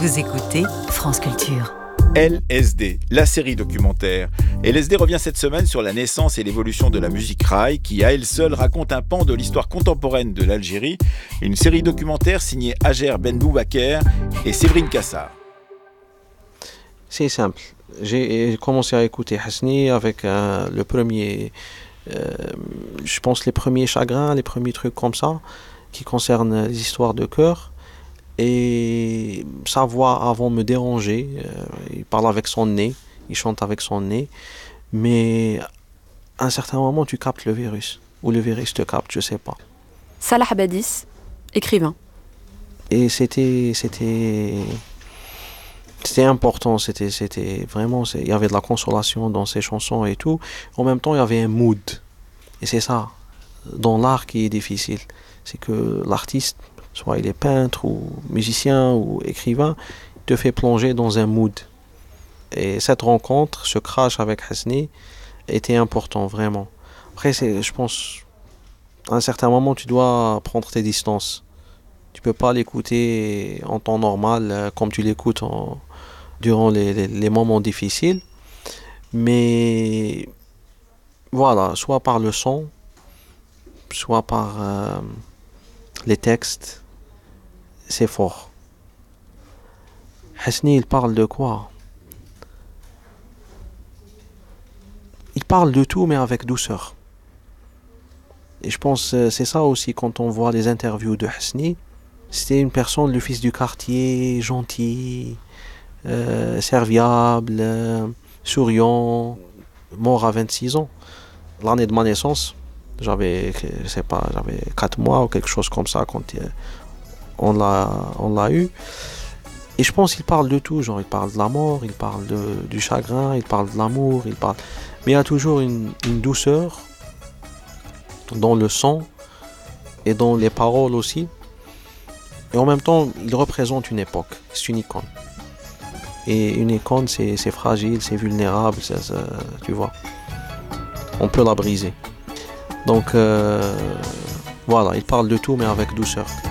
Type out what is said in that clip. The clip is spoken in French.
Vous écoutez France Culture. LSD, la série documentaire. LSD revient cette semaine sur la naissance et l'évolution de la musique raï qui, à elle seule, raconte un pan de l'histoire contemporaine de l'Algérie. Une série documentaire signée Hajer Ben Boubaker et Séverine Cassar. C'est simple. J'ai commencé à écouter Hasni avec le premier, je pense les premiers chagrins, les premiers trucs comme ça, qui concernent les histoires de cœur. Et sa voix avant me dérangeait. Il parle avec son nez, il chante avec son nez. Mais à un certain moment, tu captes le virus. Ou le virus te capte, je sais pas. Salah Abadis, écrivain. Et c'était important, c'était vraiment, il y avait de la consolation dans ces chansons et tout. En même temps, il y avait un mood. Et c'est ça, dans l'art qui est difficile. C'est que l'artiste, soit il est peintre ou musicien ou écrivain, il te fait plonger dans un mood. Et cette rencontre, ce crash avec Hasni, était important, vraiment. Après, je pense, à un certain moment, tu dois prendre tes distances. Tu peux pas l'écouter en temps normal, comme tu l'écoutes durant les moments difficiles. Mais voilà, soit par le son, soit par les textes, c'est fort. Hasni, il parle de quoi? Il parle de tout, mais avec douceur. Et je pense que c'est ça aussi, quand on voit les interviews de Hasni, c'était une personne, le fils du quartier, gentil, serviable, souriant, mort à 26 ans. L'année de ma naissance, j'avais 4 mois ou quelque chose comme ça quand on l'a eu. Et je pense qu'il parle de tout, genre il parle de la mort, il parle du chagrin, il parle de l'amour, mais il y a toujours une douceur dans le son et dans les paroles aussi. Et en même temps, il représente une époque, c'est une icône. Et une icône, c'est fragile, c'est vulnérable, tu vois. On peut la briser. Donc voilà, il parle de tout mais avec douceur.